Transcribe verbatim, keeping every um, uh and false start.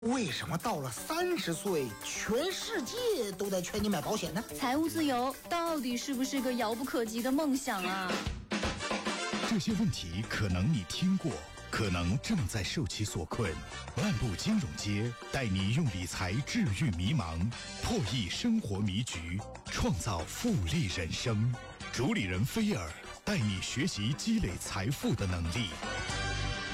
为什么到了三十岁，全世界都在劝你买保险呢？ 财务自由到底是不是个遥不可及的梦想啊？ 这些问题可能你听过，可能正在受其所困。万步金融街带你用理财治愈迷茫，破译生活迷局，创造复利人生。主理人菲尔带你学习积累财富的能力。